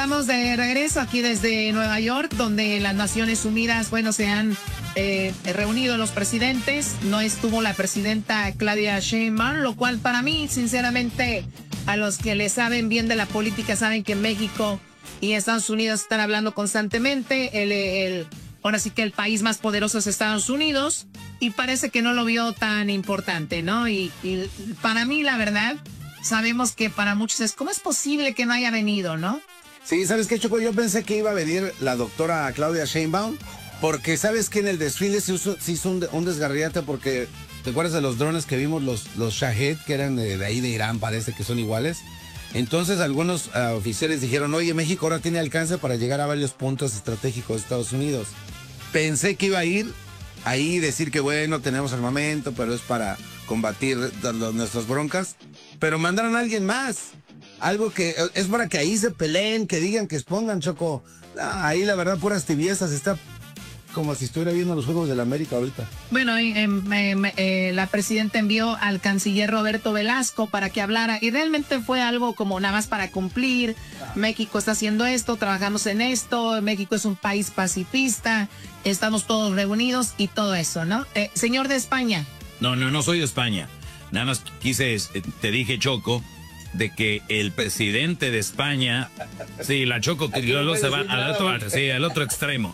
estamos de regreso aquí desde Nueva York, donde las Naciones Unidas, bueno, se han reunido los presidentes. No estuvo la presidenta Claudia Sheinbaum, lo cual para mí, sinceramente, a los que le saben bien de la política saben que México y Estados Unidos están hablando constantemente. Ahora sí que el país más poderoso es Estados Unidos y parece que no lo vio tan importante, ¿no? Y para mí, la verdad, sabemos que para muchos es, ¿cómo es posible que no haya venido, no? Sí, ¿sabes qué, Choco? Yo pensé que iba a venir la doctora Claudia Sheinbaum, porque sabes que en el desfile se hizo un desgarriate, porque ¿te acuerdas de los drones que vimos, los Shahed, que eran de ahí de Irán, parece que son iguales? Entonces algunos oficiales dijeron, oye, México ahora tiene alcance para llegar a varios puntos estratégicos de Estados Unidos. Pensé que iba a ir ahí y decir que bueno, tenemos armamento, pero es para combatir nuestras broncas. Pero mandaron a alguien más. Algo que es para que ahí se peleen, que digan, que expongan, Choco. Ahí la verdad, puras tibiezas. Está como si estuviera viendo los Juegos de la América ahorita. Bueno, la presidenta envió al canciller Roberto Velasco para que hablara. Y realmente fue algo como nada más para cumplir. México está haciendo esto, trabajamos en esto. México es un país pacifista. Estamos todos reunidos y todo eso, ¿no? Señor de España. No soy de España. Nada más te dije, Choco, de que el presidente de España, sí, la Choco, que luego se va al otro extremo.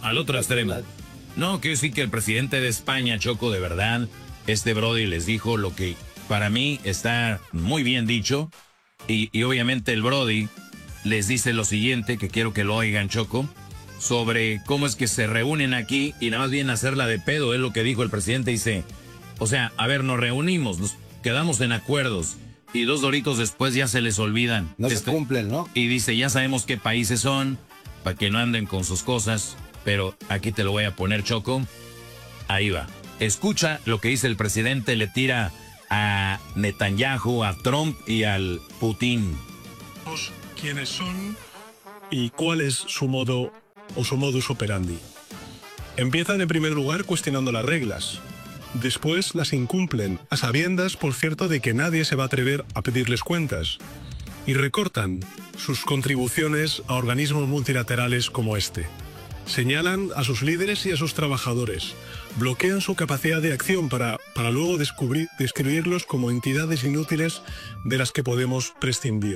No, quiero decir que el presidente de España, Choco, de verdad, Brody les dijo lo que para mí está muy bien dicho, y obviamente el Brody les dice lo siguiente, que quiero que lo oigan, Choco, sobre cómo es que se reúnen aquí y nada más vienen a hacerla de pedo, es lo que dijo el presidente, dice, o sea, a ver, nos reunimos, nos quedamos en acuerdos y 2 doritos después ya se les olvidan. No se cumplen, ¿no? Y dice, ya sabemos qué países son, para que no anden con sus cosas, pero aquí te lo voy a poner, Choco. Ahí va. Escucha lo que dice el presidente, le tira a Netanyahu, a Trump y al Putin. ¿Quiénes son y cuál es su modo o su modus operandi? Empiezan en primer lugar cuestionando las reglas. Después las incumplen, a sabiendas, por cierto, de que nadie se va a atrever a pedirles cuentas. Y recortan sus contribuciones a organismos multilaterales como este. Señalan a sus líderes y a sus trabajadores. Bloquean su capacidad de acción para luego describirlos como entidades inútiles de las que podemos prescindir.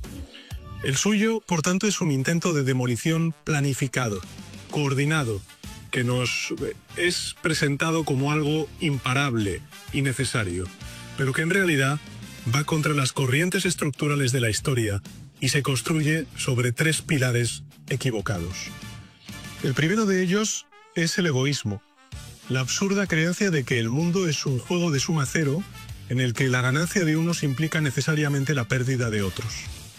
El suyo, por tanto, es un intento de demolición planificado, coordinado, que nos es presentado como algo imparable y necesario, pero que en realidad va contra las corrientes estructurales de la historia y se construye sobre 3 pilares equivocados. El primero de ellos es el egoísmo, la absurda creencia de que el mundo es un juego de suma cero en el que la ganancia de unos implica necesariamente la pérdida de otros.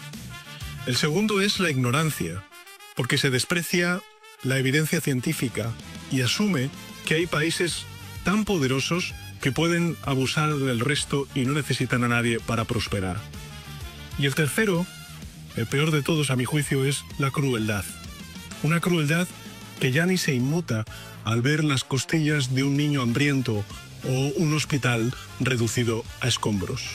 El segundo es la ignorancia, porque se desprecia la evidencia científica y asume que hay países tan poderosos que pueden abusar del resto y no necesitan a nadie para prosperar. Y el tercero, el peor de todos a mi juicio, es la crueldad. Una crueldad que ya ni se inmuta al ver las costillas de un niño hambriento o un hospital reducido a escombros.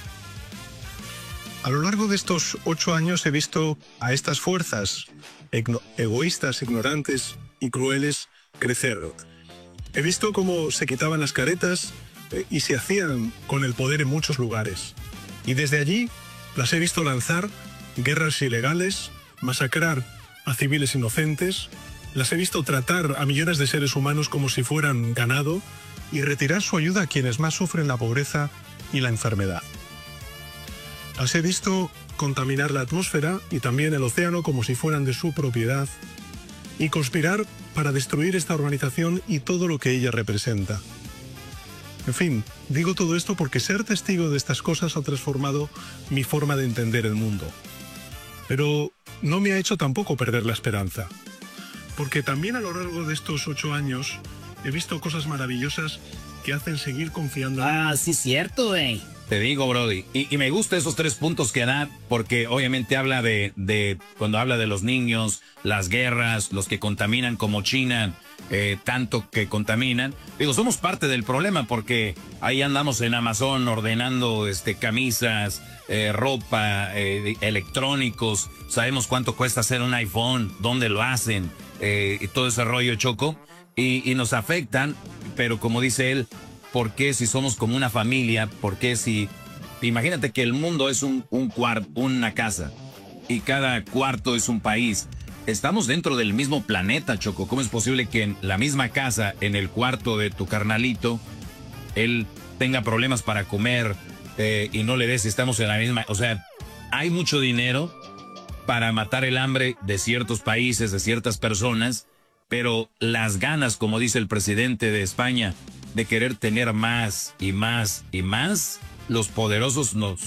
A lo largo de estos 8 años he visto a estas fuerzas egoístas, ignorantes y crueles crecer. He visto cómo se quitaban las caretas y se hacían con el poder en muchos lugares. Y desde allí las he visto lanzar guerras ilegales, masacrar a civiles inocentes, las he visto tratar a millones de seres humanos como si fueran ganado y retirar su ayuda a quienes más sufren la pobreza y la enfermedad. Las he visto contaminar la atmósfera y también el océano como si fueran de su propiedad y conspirar para destruir esta organización y todo lo que ella representa. En fin, digo todo esto porque ser testigo de estas cosas ha transformado mi forma de entender el mundo. Pero no me ha hecho tampoco perder la esperanza, porque también a lo largo de estos 8 años he visto cosas maravillosas que hacen seguir confiando. Sí, cierto, güey. Te digo, Brody, y me gustan esos 3 puntos que da, porque obviamente habla cuando habla de los niños, las guerras, los que contaminan como China, tanto que contaminan. Digo, somos parte del problema, porque ahí andamos en Amazon ordenando camisas, ropa, electrónicos, sabemos cuánto cuesta hacer un iPhone, dónde lo hacen, y todo ese rollo, Choco, y nos afectan, pero como dice él, ¿por qué si somos como una familia? ¿Por qué si... Imagínate que el mundo es una casa, y cada cuarto es un país. Estamos dentro del mismo planeta, Choco. ¿Cómo es posible que en la misma casa, en el cuarto de tu carnalito, él tenga problemas para comer y no le des si estamos en la misma? O sea, hay mucho dinero para matar el hambre de ciertos países, de ciertas personas, pero las ganas, como dice el presidente de España, de querer tener más y más y más, los poderosos nos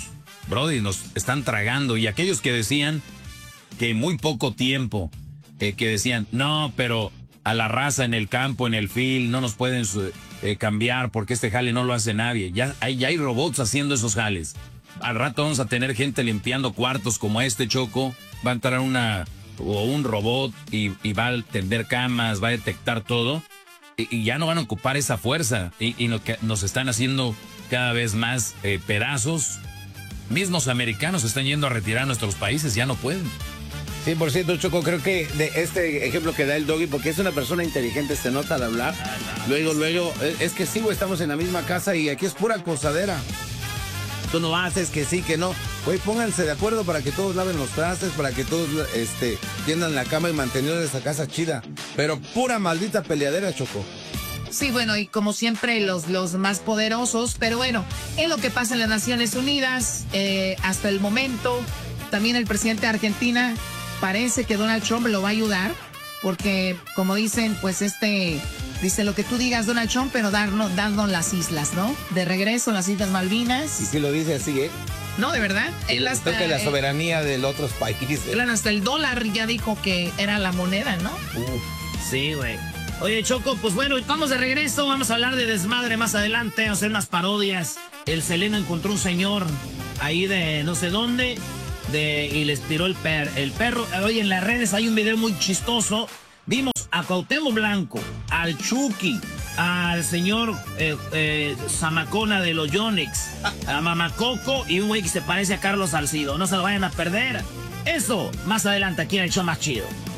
están tragando. Y aquellos que decían que muy poco tiempo, que decían, no, pero a la raza en el campo, en el field, no nos pueden cambiar porque este jale no lo hace nadie. Ya hay robots haciendo esos jales. Al rato vamos a tener gente limpiando cuartos como este, Choco. Va a entrar un robot y va a tender camas, va a detectar todo. Y ya no van a ocupar esa fuerza. Y nos están haciendo cada vez más pedazos. Mismos americanos están yendo a retirar a nuestros países, ya no pueden. 100%, Choco, creo que de este ejemplo que da el Doggy, porque es una persona inteligente, se nota al hablar. Luego, es que sí, güey, estamos en la misma casa y aquí es pura acosadera. Tú no haces que sí, que no. Güey, pónganse de acuerdo para que todos laven los trastes, para que todos tiendan la cama y mantener esa casa chida. Pero pura maldita peleadera, Choco. Sí, bueno, y como siempre los más poderosos, pero bueno, es lo que pasa en las Naciones Unidas hasta el momento. También el presidente de Argentina parece que Donald Trump lo va a ayudar, porque como dicen, pues dice lo que tú digas Donald Trump, pero darnos las islas, ¿no? De regreso las Islas Malvinas. Y si lo dice así, ¿eh? No, de verdad. Él hasta, toca la soberanía de los otros países. Él hasta el dólar ya dijo que era la moneda, ¿no? Sí, güey. Oye, Choco, pues bueno, vamos de regreso, vamos a hablar de desmadre más adelante, vamos a hacer unas parodias. El Selena encontró un señor ahí de no sé dónde, y les tiró el perro. Oye, en las redes hay un video muy chistoso. Vimos a Cuauhtémoc Blanco, al Chucky, al señor Zamacona de los Yonex, a Mamacoco y un güey que se parece a Carlos Salcido. No se lo vayan a perder. Eso, más adelante aquí en el show más chido.